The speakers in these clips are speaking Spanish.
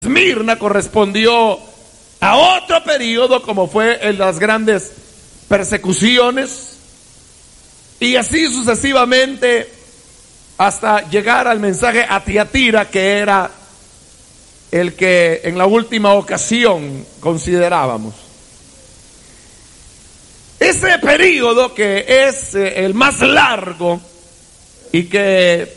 Esmirna correspondió a otro periodo, como fue el de las grandes persecuciones, y así sucesivamente hasta llegar al mensaje a Tiatira, que era el que en la última ocasión considerábamos. Ese periodo, que es el más largo y que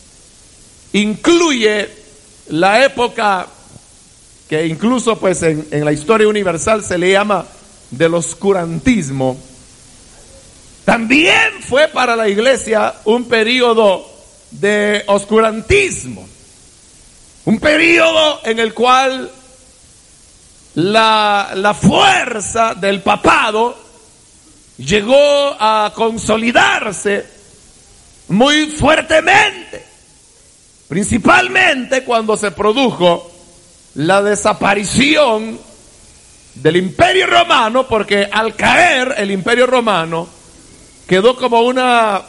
incluye la época que incluso pues en la historia universal se le llama del oscurantismo, también fue para la iglesia un periodo de oscurantismo, un periodo en el cual la fuerza del papado llegó a consolidarse muy fuertemente, principalmente cuando se produjo la desaparición del Imperio Romano, porque al caer el Imperio Romano quedó como un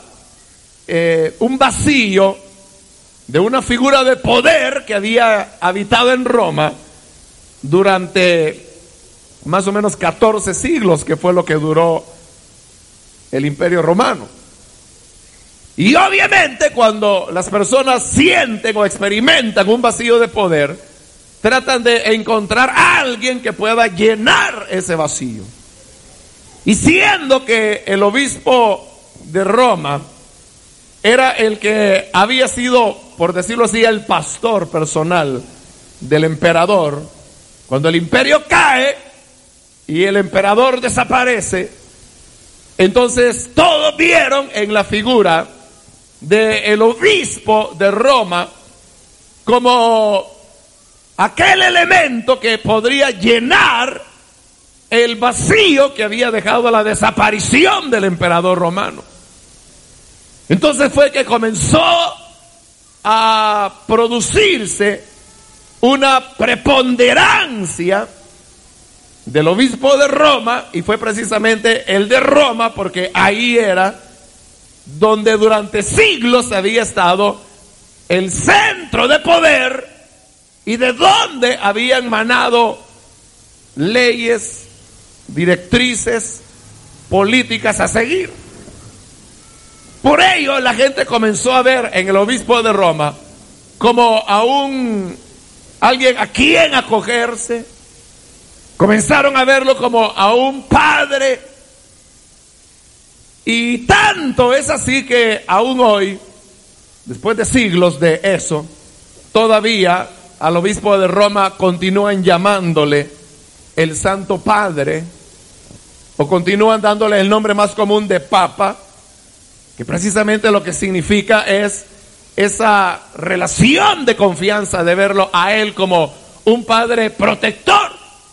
vacío de una figura de poder que había habitado en Roma durante más o menos 14 siglos, que fue lo que duró el Imperio Romano. Y obviamente cuando las personas sienten o experimentan un vacío de poder, tratan de encontrar a alguien que pueda llenar ese vacío. Y siendo que el obispo de Roma era el que había sido, por decirlo así, el pastor personal del emperador, cuando el imperio cae y el emperador desaparece, entonces todos vieron en la figura del obispo de Roma como aquel elemento que podría llenar el vacío que había dejado la desaparición del emperador romano. Entonces fue que comenzó a producirse una preponderancia del obispo de Roma, y fue precisamente el de Roma, porque ahí era donde durante siglos había estado el centro de poder y de donde habían emanado leyes, directrices, políticas a seguir. Por ello la gente comenzó a ver en el obispo de Roma como a alguien a quien acogerse. Comenzaron a verlo como a un padre, y tanto es así que aún hoy, después de siglos de eso, todavía al obispo de Roma continúan llamándole el Santo Padre, o continúan dándole el nombre más común de Papa, que precisamente lo que significa es esa relación de confianza, de verlo a él como un padre protector.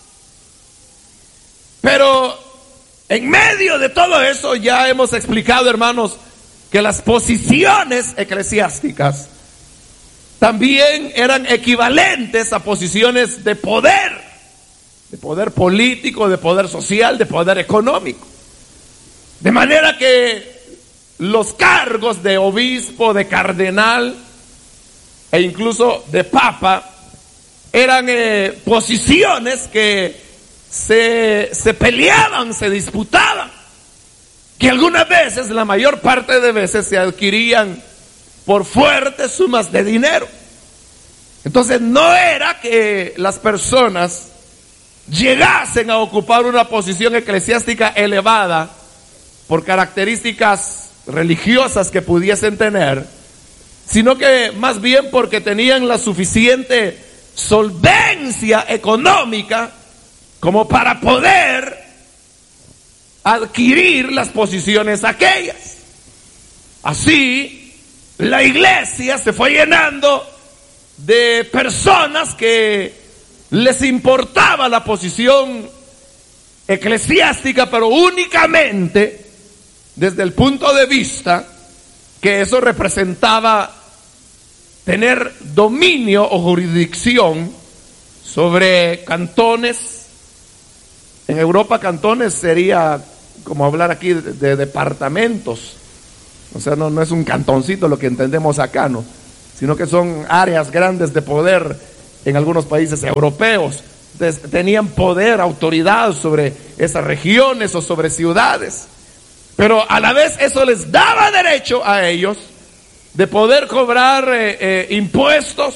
Pero en medio de todo eso ya hemos explicado, hermanos, que las posiciones eclesiásticas también eran equivalentes a posiciones de poder político, de poder social, de poder económico. De manera que los cargos de obispo, de cardenal e incluso de papa eran posiciones que se peleaban, se disputaban, que algunas veces, la mayor parte de veces, se adquirían por fuertes sumas de dinero. Entonces no era que las personas llegasen a ocupar una posición eclesiástica elevada por características religiosas que pudiesen tener, sino que más bien porque tenían la suficiente solvencia económica como para poder adquirir las posiciones aquellas. Así, la iglesia se fue llenando de personas que les importaba la posición eclesiástica, pero únicamente desde el punto de vista que eso representaba tener dominio o jurisdicción sobre cantones. En Europa, cantones sería como hablar aquí de departamentos. O sea, no es un cantoncito lo que entendemos acá, ¿no? Sino que son áreas grandes de poder en algunos países europeos. Tenían poder, autoridad sobre esas regiones o sobre ciudades. Pero a la vez eso les daba derecho a ellos de poder cobrar impuestos,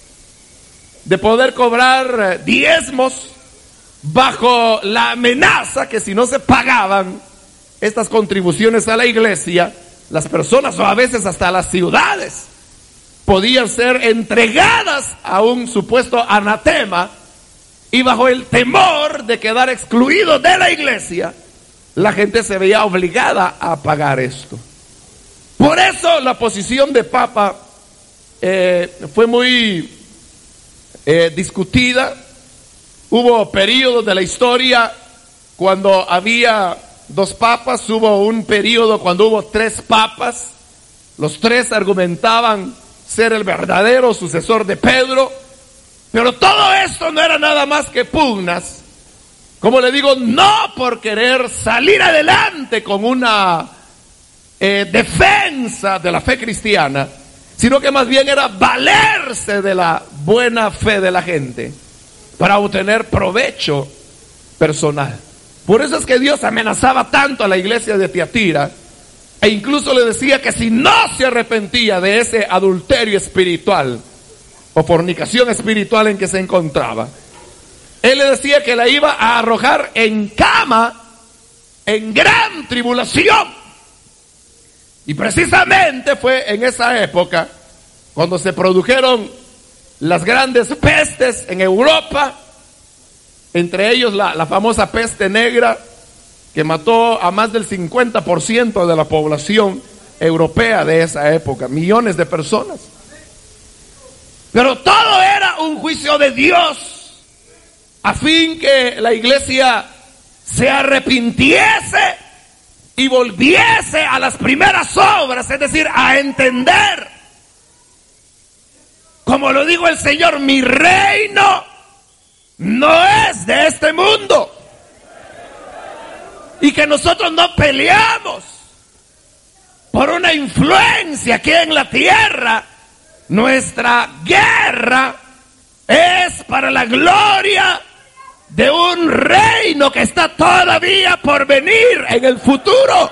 de poder cobrar diezmos, bajo la amenaza que si no se pagaban estas contribuciones a la iglesia, las personas o a veces hasta las ciudades podían ser entregadas a un supuesto anatema, y bajo el temor de quedar excluidos de la iglesia, la gente se veía obligada a pagar esto. Por eso la posición de Papa fue muy discutida. Hubo periodos de la historia cuando había 2 papas, hubo un periodo cuando hubo 3 papas. Los 3 argumentaban ser el verdadero sucesor de Pedro, pero todo esto no era nada más que pugnas, como le digo, no por querer salir adelante con una defensa de la fe cristiana, sino que más bien era valerse de la buena fe de la gente para obtener provecho personal. Por eso es que Dios amenazaba tanto a la iglesia de Tiatira, e incluso le decía que si no se arrepentía de ese adulterio espiritual o fornicación espiritual en que se encontraba, Él le decía que la iba a arrojar en cama, en gran tribulación. Y precisamente fue en esa época cuando se produjeron las grandes pestes en Europa, entre ellos la famosa peste negra, que mató a más del 50% de la población europea de esa época, millones de personas. Pero todo era un juicio de Dios, a fin que la iglesia se arrepintiese y volviese a las primeras obras, es decir, a entender, como lo dijo el Señor, mi reino no es de este mundo, y que nosotros no peleamos por una influencia aquí en la tierra. Nuestra guerra es para la gloria de un reino que está todavía por venir en el futuro,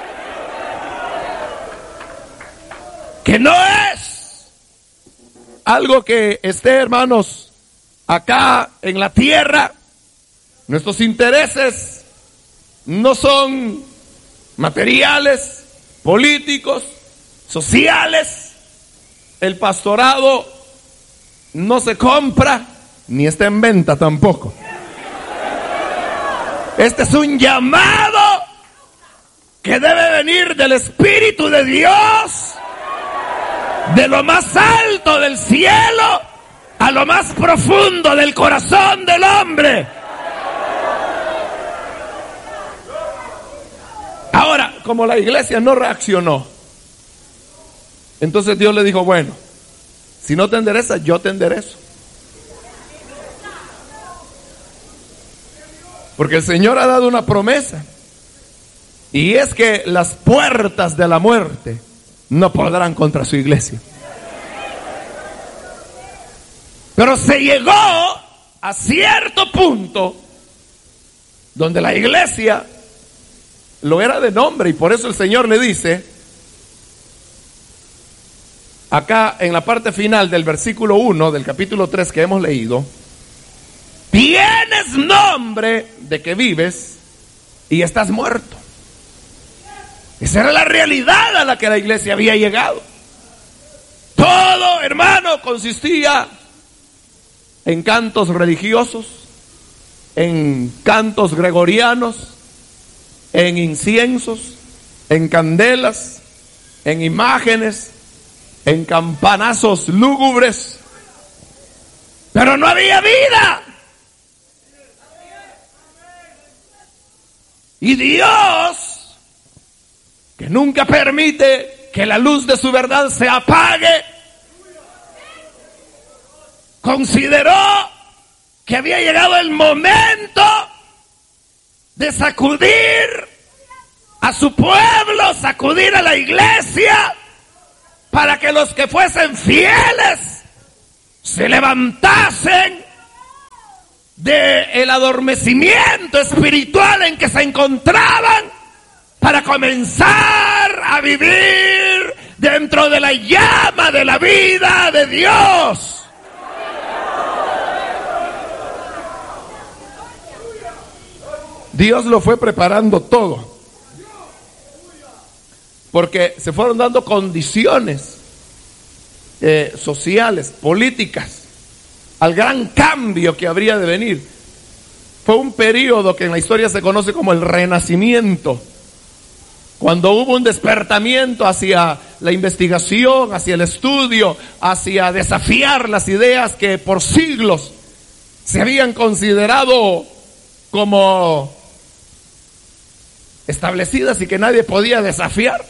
que no es algo que esté, hermanos, acá en la tierra. Nuestros intereses no son materiales, políticos, sociales. El pastorado no se compra ni está en venta tampoco. Este es un llamado que debe venir del Espíritu de Dios, de lo más alto del cielo a lo más profundo del corazón del hombre. Ahora, como la iglesia no reaccionó, entonces Dios le dijo, bueno, si no te enderezas, yo te enderezo. Porque el Señor ha dado una promesa, y es que las puertas de la muerte no podrán contra su iglesia. Pero se llegó a cierto punto donde la iglesia lo era de nombre, y por eso el Señor le dice, acá en la parte final del versículo 1 del capítulo 3 que hemos leído, tienes nombre de que vives y estás muerto. Esa era la realidad a la que la iglesia había llegado. Todo, hermano, consistía en cantos religiosos, en cantos gregorianos, en inciensos, en candelas, en imágenes, en campanazos lúgubres, pero no había vida. Y Dios, que nunca permite que la luz de su verdad se apague, consideró que había llegado el momento de sacudir a su pueblo, sacudir a la iglesia, para que los que fuesen fieles se levantasen del adormecimiento espiritual en que se encontraban para comenzar a vivir dentro de la llama de la vida de Dios. Dios lo fue preparando todo, porque se fueron dando condiciones sociales, políticas, al gran cambio que habría de venir. Fue un periodo que en la historia se conoce como el Renacimiento, cuando hubo un despertamiento hacia la investigación, hacia el estudio, hacia desafiar las ideas que por siglos se habían considerado como establecidas y que nadie podía desafiar.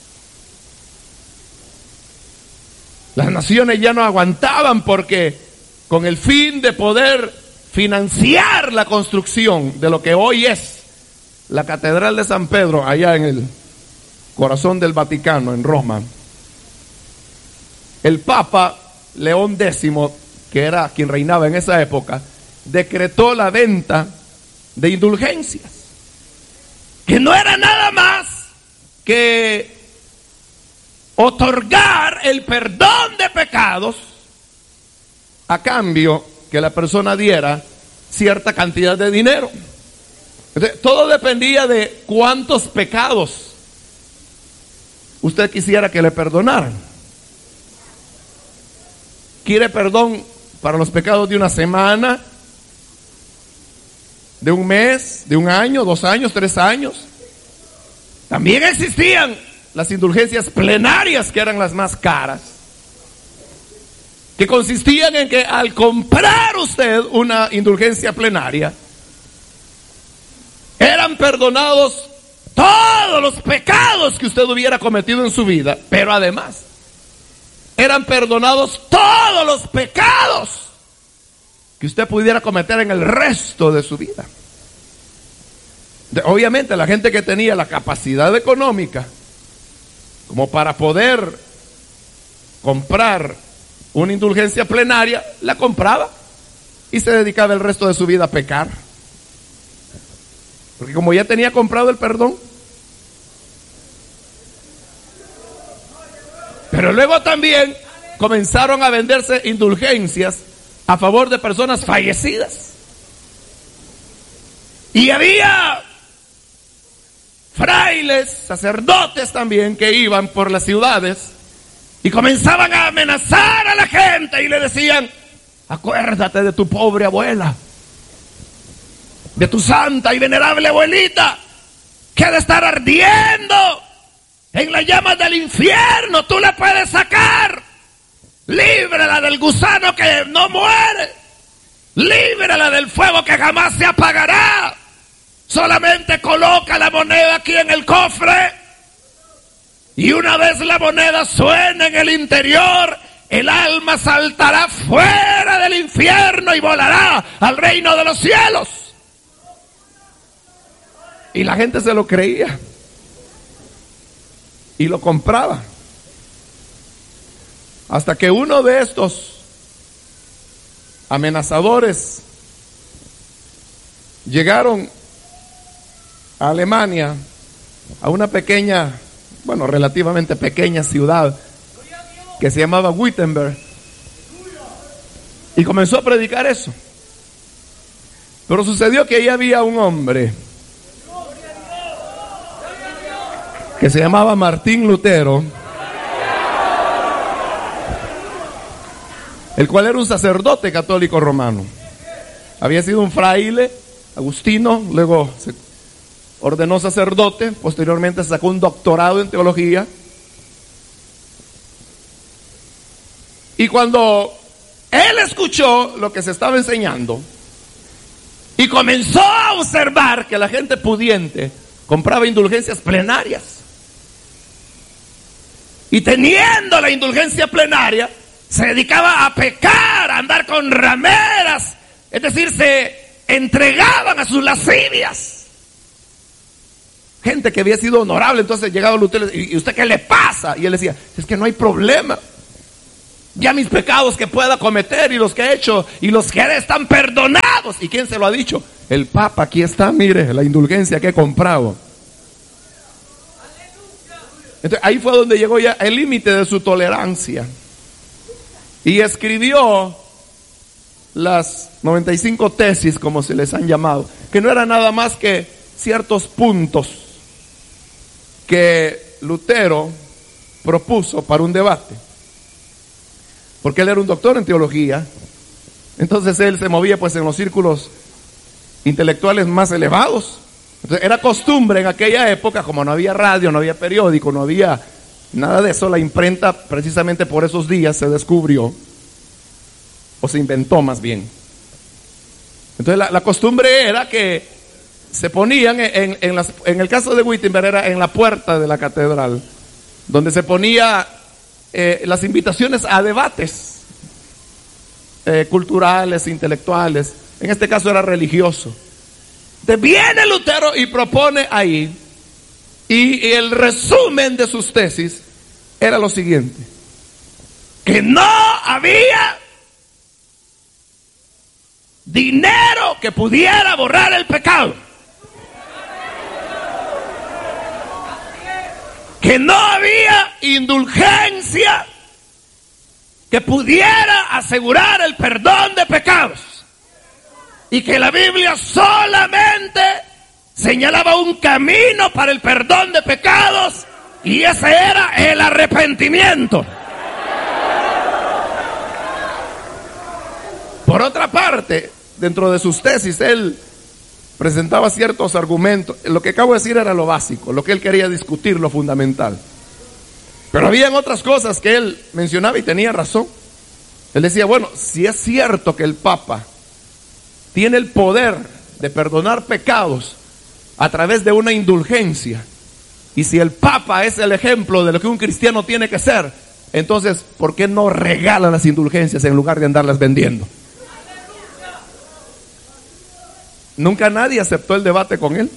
Las naciones ya no aguantaban, porque con el fin de poder financiar la construcción de lo que hoy es la Catedral de San Pedro, allá en el corazón del Vaticano, en Roma, el Papa León X, que era quien reinaba en esa época, decretó la venta de indulgencias, que no era nada más que otorgar el perdón de pecados a cambio que la persona diera cierta cantidad de dinero. Entonces, todo dependía de cuántos pecados usted quisiera que le perdonaran. ¿Quiere perdón para los pecados de una semana, de un mes, de un año, 2 años, 3 años? También existían las indulgencias plenarias, que eran las más caras, que consistían en que al comprar usted una indulgencia plenaria, eran perdonados todos los pecados que usted hubiera cometido en su vida, pero además eran perdonados todos los pecados que usted pudiera cometer en el resto de su vida. Obviamente la gente que tenía la capacidad económica como para poder comprar una indulgencia plenaria, la compraba y se dedicaba el resto de su vida a pecar, porque como ya tenía comprado el perdón. Pero luego también comenzaron a venderse indulgencias a favor de personas fallecidas, y había frailes, sacerdotes también, que iban por las ciudades y comenzaban a amenazar a la gente y le decían: acuérdate de tu pobre abuela, de tu santa y venerable abuelita, que ha de estar ardiendo en las llamas del infierno. Tú la puedes sacar, líbrala del gusano que no muere, líbrala del fuego que jamás se apagará. Solamente coloca la moneda aquí en el cofre, y una vez la moneda suene en el interior, el alma saltará fuera del infierno y volará al reino de los cielos. Y la gente se lo creía y lo compraba, hasta que uno de estos amenazadores llegaron a Alemania, a una pequeña, bueno, relativamente pequeña ciudad que se llamaba Wittenberg, y comenzó a predicar eso. Pero sucedió que ahí había un hombre que se llamaba Martín Lutero, el cual era un sacerdote católico romano. Había sido un fraile agustino, luego se ordenó sacerdote, posteriormente sacó un doctorado en teología. Y cuando él escuchó lo que se estaba enseñando y comenzó a observar que la gente pudiente compraba indulgencias plenarias, y teniendo la indulgencia plenaria se dedicaba a pecar, a andar con rameras, es decir, se entregaban a sus lascivias. Gente que había sido honorable. Entonces llegaba Lutero: ¿y usted qué le pasa? Y él decía: es que no hay problema. ya mis pecados que pueda cometer y los que he hecho y los que haré están perdonados. ¿Y quién se lo ha dicho? El Papa. Aquí está, mire, la indulgencia que he comprado. Entonces, ahí fue donde llegó ya el límite de su tolerancia. Y escribió las 95 tesis, como se les han llamado, que no era nada más que ciertos puntos que Lutero propuso para un debate. Porque él era un doctor en teología, entonces él se movía pues en los círculos intelectuales más elevados. Entonces era costumbre en aquella época, como no había radio, no había periódico, no había nada de eso, la imprenta precisamente por esos días se descubrió, o se inventó más bien. Entonces la costumbre era que se ponían en el caso de Wittenberg era en la puerta de la catedral, donde se ponía las invitaciones a debates culturales, intelectuales. En este caso era religioso. Entonces viene Lutero y propone ahí, y el resumen de sus tesis era lo siguiente: que no había dinero que pudiera borrar el pecado, que no había indulgencia que pudiera asegurar el perdón de pecados, y que la Biblia solamente señalaba un camino para el perdón de pecados, y ese era el arrepentimiento. Por otra parte, dentro de sus tesis, él presentaba ciertos argumentos. Lo que acabo de decir era lo básico, lo que él quería discutir, lo fundamental. Pero habían otras cosas que él mencionaba y tenía razón. Él decía, bueno, si es cierto que el Papa tiene el poder de perdonar pecados a través de una indulgencia, y si el Papa es el ejemplo de lo que un cristiano tiene que ser, entonces, ¿por qué no regala las indulgencias en lugar de andarlas vendiendo? Nunca nadie aceptó el debate con él,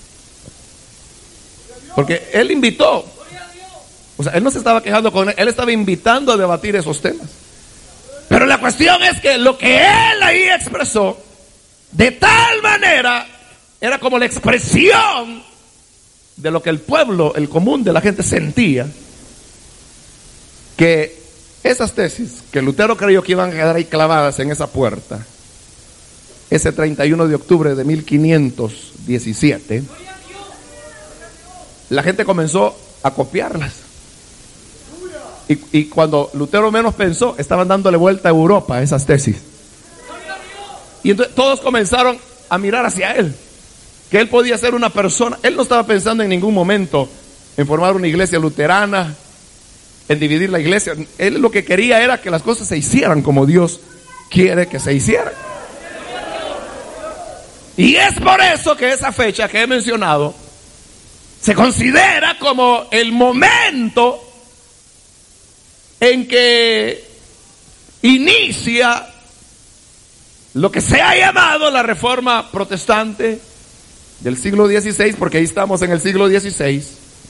porque él invitó. O sea, él no se estaba quejando con él, él estaba invitando a debatir esos temas. Pero la cuestión es que lo que él ahí expresó, de tal manera, era como la expresión de lo que el pueblo, el común de la gente sentía, que esas tesis que Lutero creyó que iban a quedar ahí clavadas en esa puerta, ese 31 de octubre de 1517, la gente comenzó a copiarlas. Y cuando Lutero menos pensó, estaban dándole vuelta a Europa esas tesis. Y entonces todos comenzaron a mirar hacia él, que él podía ser una persona. Él no estaba pensando en ningún momento en formar una iglesia luterana, en dividir la iglesia. Él lo que quería era que las cosas se hicieran como Dios quiere que se hicieran. Y es por eso que esa fecha que he mencionado se considera como el momento en que inicia lo que se ha llamado la Reforma Protestante del siglo XVI, porque ahí estamos en el siglo XVI,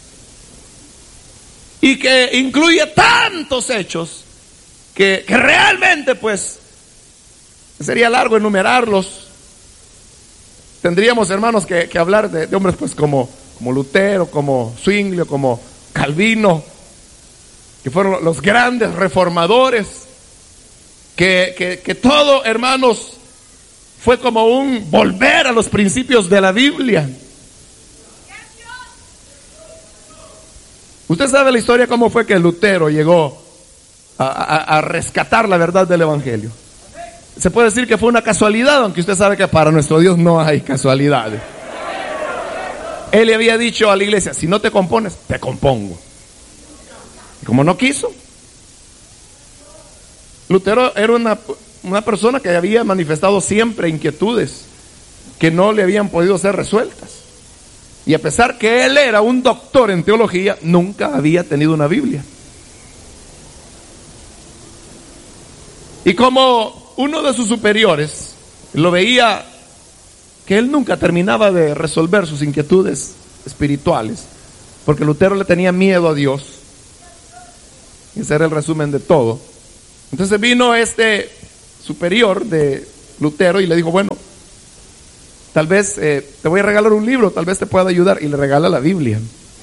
y que incluye tantos hechos que realmente pues sería largo enumerarlos. Tendríamos, hermanos, que hablar de hombres pues como Lutero, como Zwinglio, como Calvino, que fueron los grandes reformadores, que todo, hermanos, fue como un volver a los principios de la Biblia. Usted sabe la historia, cómo fue que Lutero llegó a rescatar la verdad del Evangelio. Se puede decir que fue una casualidad, aunque usted sabe que para nuestro Dios no hay casualidades. Él le había dicho a la iglesia, si no te compones, te compongo. Y como no quiso, Lutero era una persona que había manifestado siempre inquietudes que no le habían podido ser resueltas. Y a pesar que él era un doctor en teología, nunca había tenido una Biblia. Y como uno de sus superiores lo veía que él nunca terminaba de resolver sus inquietudes espirituales, porque Lutero le tenía miedo a Dios, ese era el resumen de todo, Entonces vino este superior de Lutero y le dijo, bueno, tal vez te voy a regalar un libro, tal vez te pueda ayudar. Y le regala la Biblia.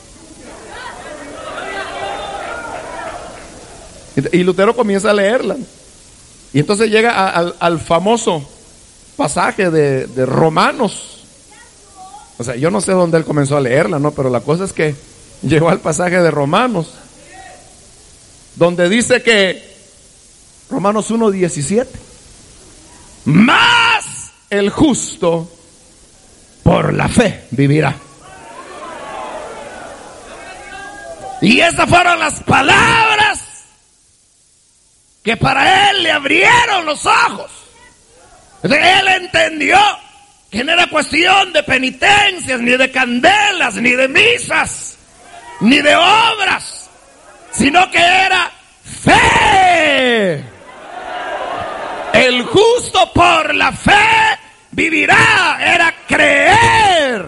Y Lutero comienza a leerla. Y entonces llega al famoso pasaje de Romanos. O sea, yo no sé dónde él comenzó a leerla, ¿no? Pero la cosa es que llegó al pasaje de Romanos, donde dice que Romanos 1:17, más el justo por la fe vivirá. Y esas fueron las palabras que para él le abrieron los ojos. Él entendió que no era cuestión de penitencias, ni de candelas, ni de misas, ni de obras, sino que era fe. El justo por la fe vivirá, era creer.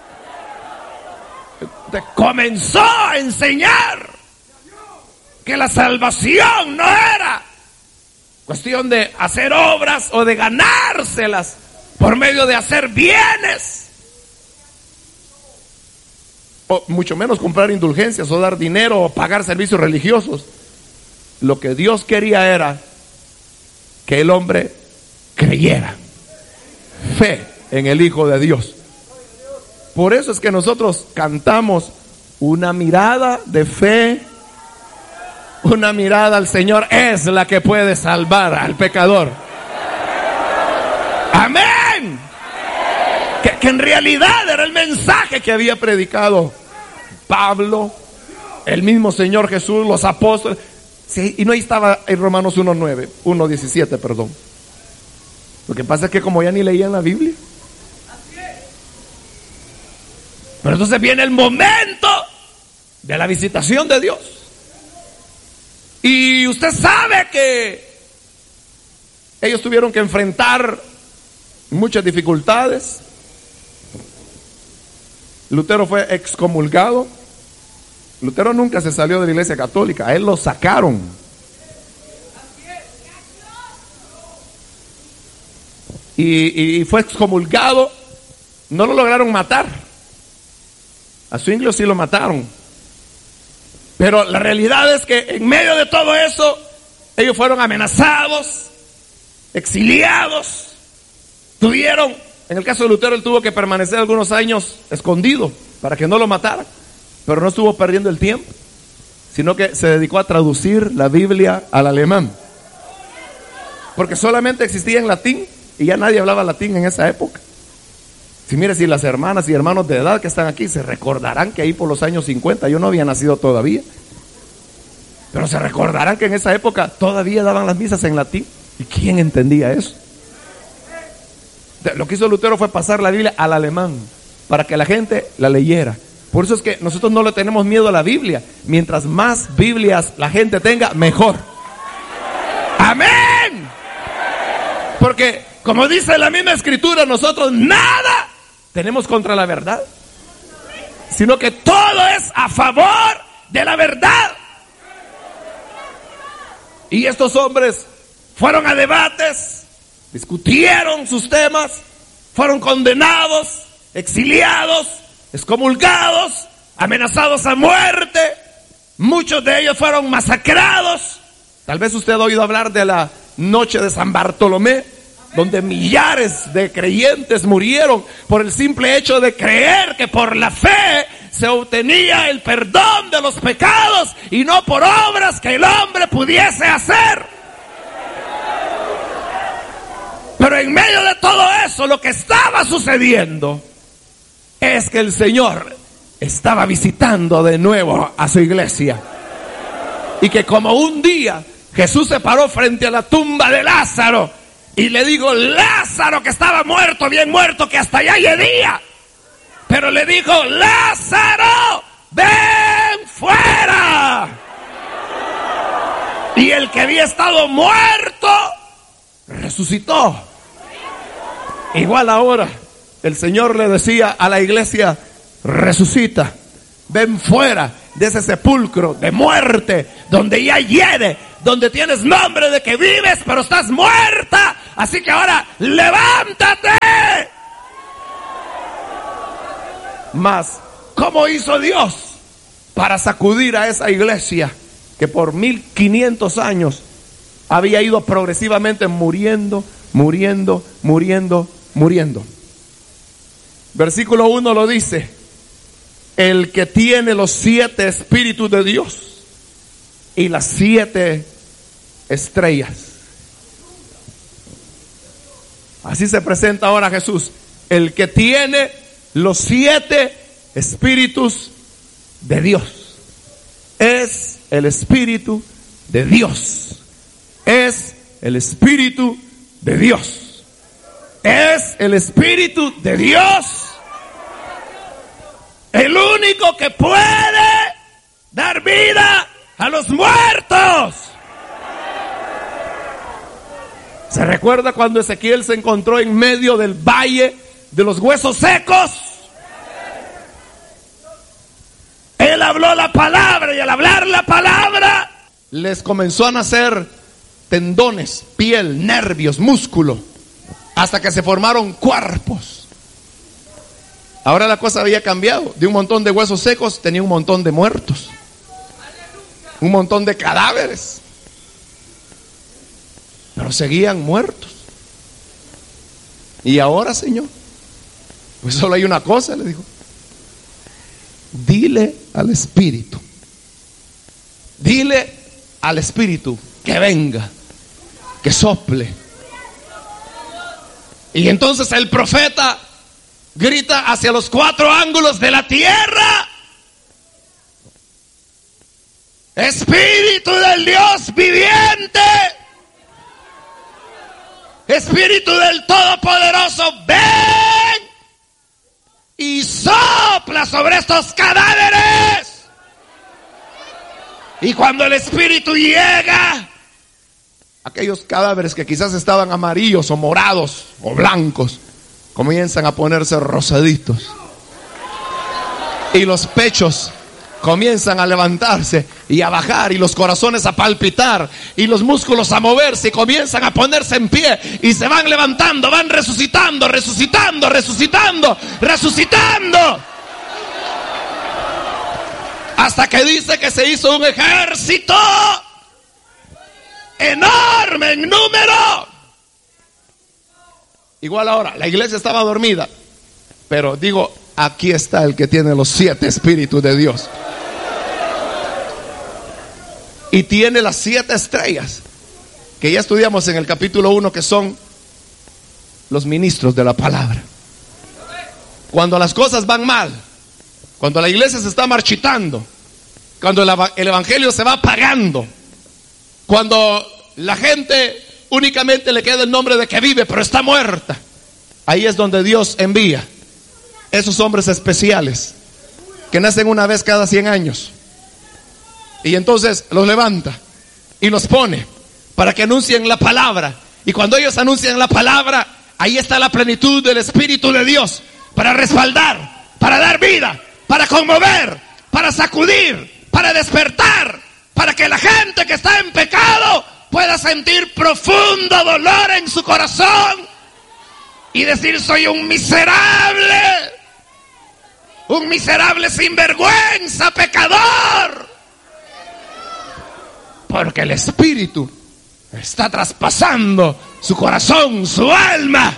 Comenzó a enseñar que la salvación no era cuestión de hacer obras o de ganárselas por medio de hacer bienes, o mucho menos comprar indulgencias o dar dinero o pagar servicios religiosos. Lo que Dios quería era que el hombre creyera, fe en el Hijo de Dios. Por eso es que nosotros cantamos una mirada de fe, una mirada al Señor es la que puede salvar al pecador. Amén. Que en realidad era el mensaje que había predicado Pablo, el mismo Señor Jesús, los apóstoles. Sí, y no ahí estaba en Romanos 1:17, perdón. Lo que pasa es que como ya ni leían la Biblia. Pero entonces viene el momento de la visitación de Dios. Y usted sabe que ellos tuvieron que enfrentar muchas dificultades. Lutero fue excomulgado. Lutero nunca se salió de la Iglesia Católica, a él lo sacaron. Y fue excomulgado. No lo lograron matar. A Zwinglio sí lo mataron. Pero la realidad es que en medio de todo eso, ellos fueron amenazados, exiliados. Tuvieron, en el caso de Lutero, él tuvo que permanecer algunos años escondido para que no lo mataran. Pero no estuvo perdiendo el tiempo, sino que se dedicó a traducir la Biblia al alemán. Porque solamente existía en latín y ya nadie hablaba latín en esa época. Si mire, si las hermanas y hermanos de edad que están aquí se recordarán que ahí por los años 50, yo no había nacido todavía, pero se recordarán que en esa época todavía daban las misas en latín. ¿Y quién entendía eso? Lo que hizo Lutero fue pasar la Biblia al alemán para que la gente la leyera. Por eso es que nosotros no le tenemos miedo a la Biblia. Mientras más Biblias la gente tenga, mejor. Amén. Porque como dice la misma Escritura, nosotros nada tenemos contra la verdad, sino que todo es a favor de la verdad. Y estos hombres fueron a debates, discutieron sus temas, fueron condenados, exiliados, excomulgados, amenazados a muerte. Muchos de ellos fueron masacrados. Tal vez usted ha oído hablar de la noche de San Bartolomé, donde millares de creyentes murieron por el simple hecho de creer que por la fe se obtenía el perdón de los pecados y no por obras que el hombre pudiese hacer. Pero en medio de todo eso, lo que estaba sucediendo es que el Señor estaba visitando de nuevo a su iglesia. Y que como un día Jesús se paró frente a la tumba de Lázaro y le dijo: Lázaro, que estaba muerto, bien muerto, que hasta allá llegía. Pero le dijo: Lázaro, ven fuera. Y el que había estado muerto resucitó. Igual ahora el Señor le decía a la iglesia: resucita, ven fuera de ese sepulcro de muerte donde ya hiede donde tienes nombre de que vives, pero estás muerta. Así que ahora levántate. Mas, ¿cómo hizo Dios para sacudir a esa iglesia que por 1500 años había ido progresivamente muriendo? Versículo 1 lo dice: el que tiene los 7 espíritus de Dios y las 7 estrellas. Así se presenta ahora Jesús, el que tiene los 7 espíritus de Dios. Es el espíritu de Dios. Es el espíritu de Dios. Es el espíritu de Dios. El único que puede dar vida a los muertos. ¿Se recuerda cuando Ezequiel se encontró en medio del valle de los huesos secos? Él habló la palabra y al hablar la palabra les comenzó a nacer tendones, piel, nervios, músculo, hasta que se formaron cuerpos. Ahora la cosa había cambiado. De un montón de huesos secos tenía un montón de muertos, un montón de cadáveres, pero seguían muertos. Y ahora, Señor, pues solo hay una cosa, le dijo: dile al Espíritu, dile al Espíritu que venga, que sople. Y entonces el profeta grita hacia los 4 ángulos de la tierra: Espíritu del Dios viviente, Espíritu del Todopoderoso, ven y sopla sobre estos cadáveres. Y cuando el Espíritu llega, aquellos cadáveres que quizás estaban amarillos o morados o blancos comienzan a ponerse rosaditos, y los pechos comienzan a levantarse y a bajar, y los corazones a palpitar, y los músculos a moverse, y comienzan a ponerse en pie, y se van levantando, van resucitando, resucitando, resucitando, resucitando, hasta que dice que se hizo un ejército enorme en número. Igual ahora, la iglesia estaba dormida, pero digo, aquí está el que tiene los 7 espíritus de Dios. Y tiene las 7 estrellas, que ya estudiamos en el capítulo 1, que son los ministros de la palabra. Cuando las cosas van mal, cuando la iglesia se está marchitando, cuando el evangelio se va apagando, cuando la gente únicamente le queda el nombre de que vive, pero está muerta, ahí es donde Dios envía esos hombres especiales que nacen una vez cada 100 años. Y entonces los levanta y los pone para que anuncien la palabra. Y cuando ellos anuncian la palabra, ahí está la plenitud del Espíritu de Dios para respaldar, para dar vida, para conmover, para sacudir, para despertar, para que la gente que está en pecado pueda sentir profundo dolor en su corazón y decir: soy un miserable sinvergüenza, pecador, porque el Espíritu está traspasando su corazón, su alma.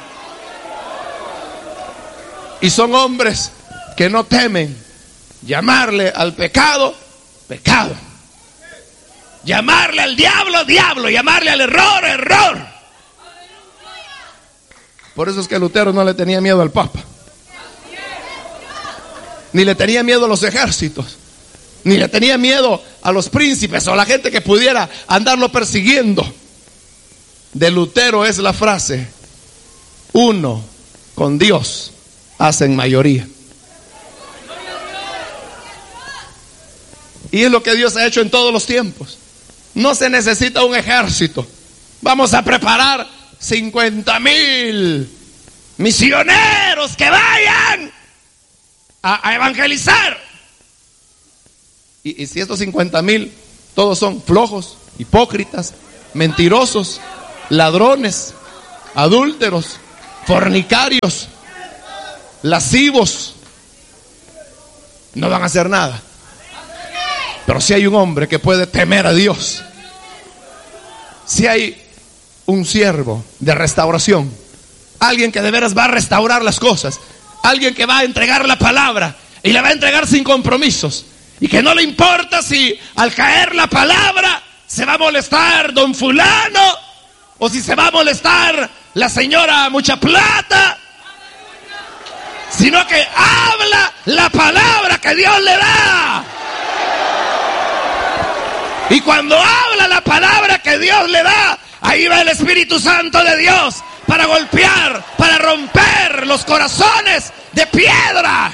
Y son hombres que no temen llamarle al pecado, pecado, llamarle al diablo, diablo, llamarle al error, error. Por eso es que Lutero no le tenía miedo al Papa, ni le tenía miedo a los ejércitos, ni le tenía miedo a los príncipes o a la gente que pudiera andarlo persiguiendo. De Lutero es la frase: uno con Dios hacen mayoría. Y es lo que Dios ha hecho en todos los tiempos. No se necesita un ejército. Vamos a preparar 50,000 misioneros que vayan a evangelizar. Y si estos 50,000 todos son flojos hipócritas, mentirosos, ladrones, adúlteros, fornicarios, lascivos, no van a hacer nada. Pero si hay un hombre que puede temer a Dios, si hay un siervo de restauración, alguien que de veras va a restaurar las cosas, alguien que va a entregar la palabra y la va a entregar sin compromisos, y que no le importa si al caer la palabra se va a molestar don fulano, o si se va a molestar la señora mucha plata, sino que habla la palabra que Dios le da. Y cuando habla la palabra que Dios le da, ahí va el Espíritu Santo de Dios para golpear, para romper los corazones de piedra.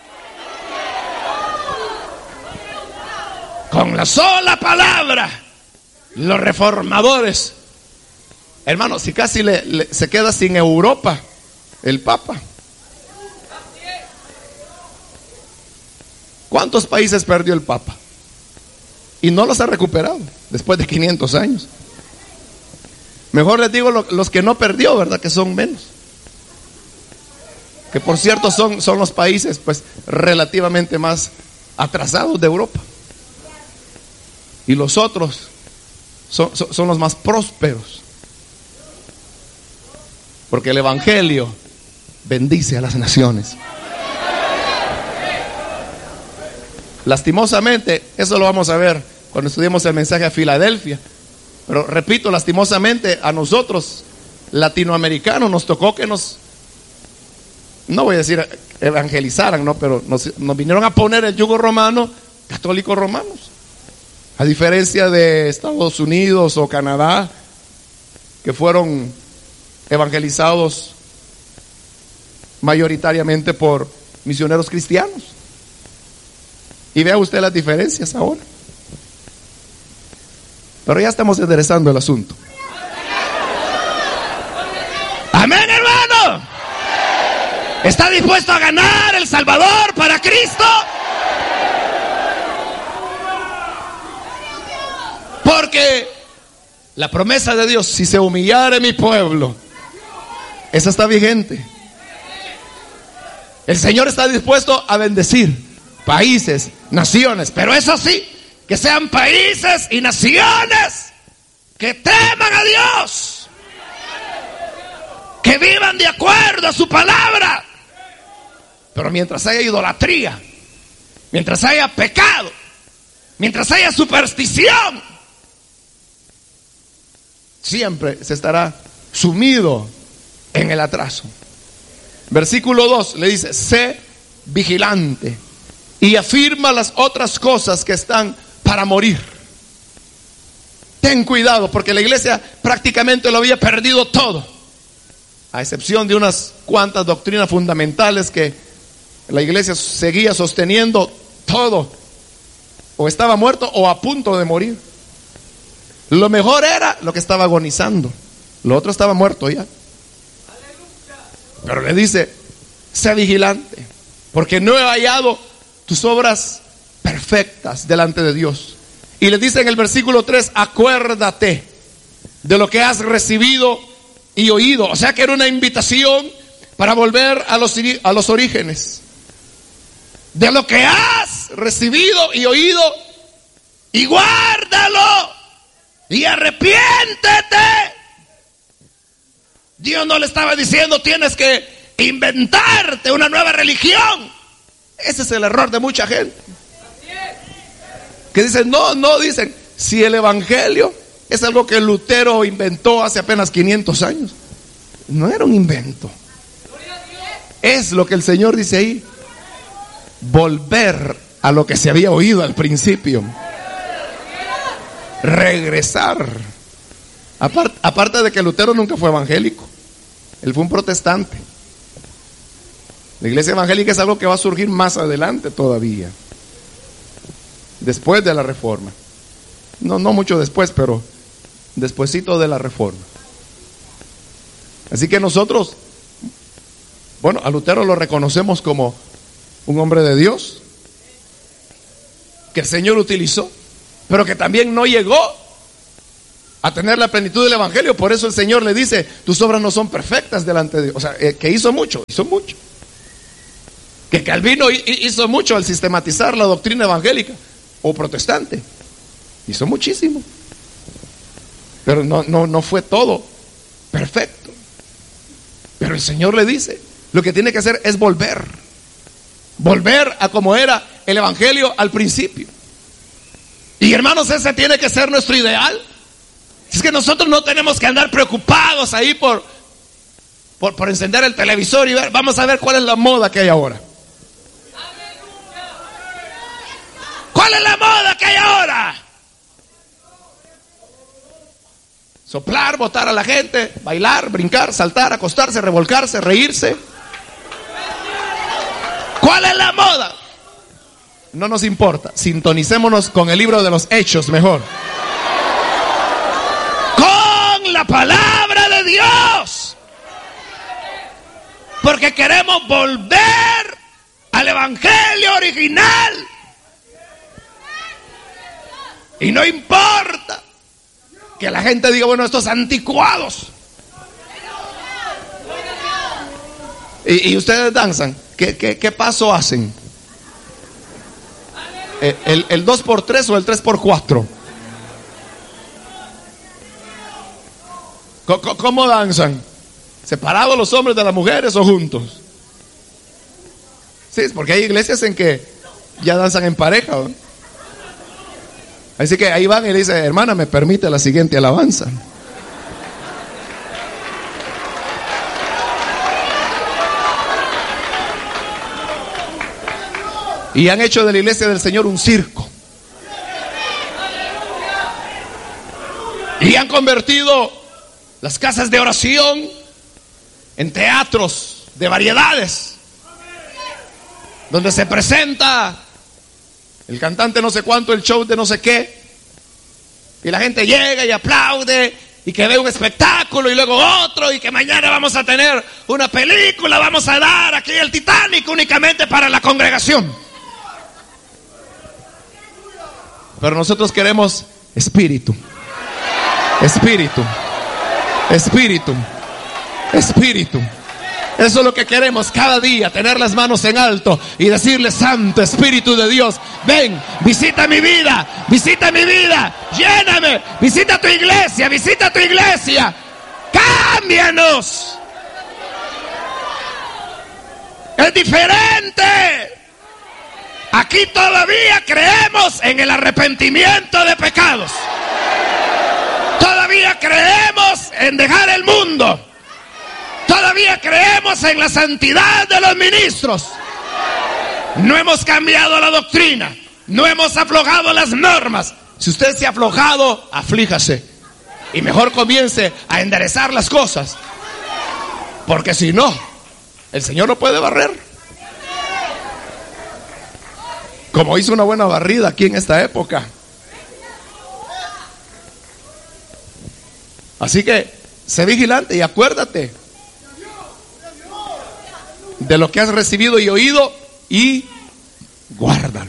Con la sola palabra, los reformadores, hermano, si casi se queda sin Europa el Papa. ¿Cuántos países perdió el Papa? Y no los ha recuperado después de 500 años. Mejor les digo los que no perdió, ¿verdad? Que son menos. Que por cierto son los países pues relativamente más atrasados de Europa. Y los otros son los más prósperos. Porque el Evangelio bendice a las naciones. Lastimosamente, eso lo vamos a ver cuando estudiemos el mensaje a Filadelfia. Pero repito, lastimosamente a nosotros, latinoamericanos, nos tocó que no voy a decir evangelizaran, ¿no? Pero nos vinieron a poner el yugo romano, católicos romanos. A diferencia de Estados Unidos o Canadá, que fueron evangelizados mayoritariamente por misioneros cristianos. Y vea usted las diferencias ahora. Pero ya estamos enderezando el asunto. Amén, hermano. ¿Está dispuesto a ganar El Salvador para Cristo? Porque la promesa de Dios, si se humillare mi pueblo, esa está vigente. El Señor está dispuesto a bendecir países, naciones, pero eso sí, que sean países y naciones que teman a Dios, que vivan de acuerdo a su palabra. Pero mientras haya idolatría, mientras haya pecado, mientras haya superstición, siempre se estará sumido en el atraso. Versículo 2 le dice: sé vigilante y afirma las otras cosas que están para morir. Ten cuidado, porque la iglesia prácticamente lo había perdido todo, a excepción de unas cuantas doctrinas fundamentales que la iglesia seguía sosteniendo. Todo o estaba muerto o a punto de morir. Lo mejor era lo que estaba agonizando, lo otro estaba muerto ya. Pero le dice: sé vigilante, porque no he hallado tus obras perfectas delante de Dios. Y le dice en el versículo 3: acuérdate de lo que has recibido y oído. O sea que era una invitación para volver a los orígenes. De lo que has recibido y oído, y guárdalo y arrepiéntete. Dios no le estaba diciendo: tienes que inventarte una nueva religión. Ese es el error de mucha gente, que dicen, no, dicen, si el evangelio es algo que Lutero inventó hace apenas 500 años. No era un invento. Es lo que el Señor dice ahí: volver a lo que se había oído al principio. Regresar. Aparte de que Lutero nunca fue evangélico, él fue un protestante. La iglesia evangélica es algo que va a surgir más adelante todavía, después de la reforma. No mucho después, pero despuesito de la reforma. Así que nosotros, bueno, a Lutero lo reconocemos como un hombre de Dios, que el Señor utilizó, pero que también no llegó a tener la plenitud del evangelio. Por eso el Señor le dice: tus obras no son perfectas delante de Dios. O sea, que hizo mucho. Que Calvino hizo mucho al sistematizar la doctrina evangélica o protestante. Hizo muchísimo. Pero no fue todo perfecto. Pero el Señor le dice: lo que tiene que hacer es volver a como era el evangelio al principio. Y hermanos, ese tiene que ser nuestro ideal. Es que nosotros no tenemos que andar preocupados ahí por encender el televisor y ver, vamos a ver cuál es la moda que hay ahora. ¿Cuál es la moda que hay ahora? Soplar, botar a la gente, bailar, brincar, saltar, acostarse, revolcarse, reírse. ¿Cuál es la moda? No nos importa. Sintonicémonos con el libro de los Hechos mejor. Con la palabra de Dios. Porque queremos volver al evangelio original. Y no importa que la gente diga, bueno, estos anticuados. Y ustedes danzan. ¿Qué paso hacen? ¿El 2x3 o el 3x4? ¿Cómo danzan? ¿Separados los hombres de las mujeres o juntos? Sí, porque hay iglesias en que ya danzan en pareja, ¿no? Así que ahí van y le dicen: hermana, ¿me permite la siguiente alabanza? Y han hecho de la iglesia del Señor un circo. Y han convertido las casas de oración en teatros de variedades, donde se presenta el cantante no sé cuánto, el show de no sé qué, y la gente llega y aplaude, y que ve un espectáculo y luego otro, y que mañana vamos a tener una película, vamos a dar aquí el Titanic únicamente para la congregación. Pero nosotros queremos espíritu. Eso es lo que queremos cada día, tener las manos en alto y decirle: Santo Espíritu de Dios, ven, visita mi vida, lléname, visita tu iglesia, cámbianos. Es diferente. Aquí todavía creemos en el arrepentimiento de pecados. Todavía creemos en dejar el mundo. Todavía creemos en la santidad de los ministros. No hemos cambiado la doctrina. No hemos aflojado las normas. Si usted se ha aflojado, aflíjase. Y mejor comience a enderezar las cosas. Porque si no, el Señor no puede barrer. Como hizo una buena barrida aquí en esta época. Así que sé vigilante y acuérdate de lo que has recibido y oído y guárdalo.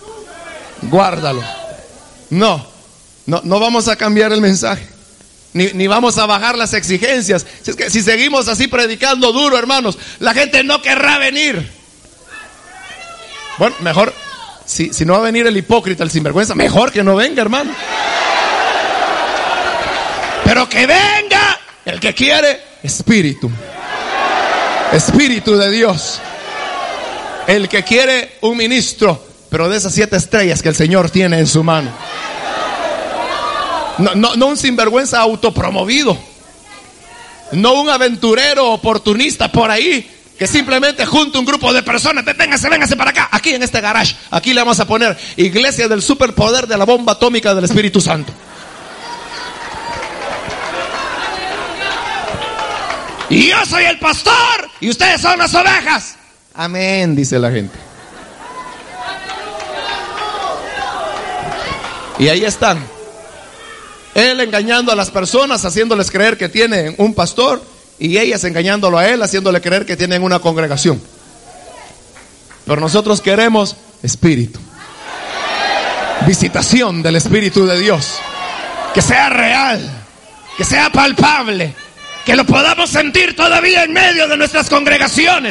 No vamos a cambiar el mensaje, ni vamos a bajar las exigencias. Es que si seguimos así predicando duro, hermanos, la gente no querrá venir. Bueno, mejor, si no va a venir el hipócrita, el sinvergüenza, mejor que no venga, hermano. Pero que venga el que quiere espíritu de Dios. El que quiere un ministro, pero de esas 7 estrellas que el Señor tiene en su mano. No un sinvergüenza autopromovido. No un aventurero oportunista por ahí que simplemente junta un grupo de personas. Véngase para acá. Aquí en este garage. Aquí le vamos a poner Iglesia del Superpoder de la Bomba Atómica del Espíritu Santo. Y yo soy el pastor y ustedes son las ovejas. Amén, dice la gente. Y ahí están. Él engañando a las personas, haciéndoles creer que tienen un pastor, y ellas engañándolo a él, haciéndole creer que tienen una congregación. Pero nosotros queremos espíritu. Visitación del Espíritu de Dios. Que sea real. que sea palpable, que lo podamos sentir todavía en medio de nuestras congregaciones.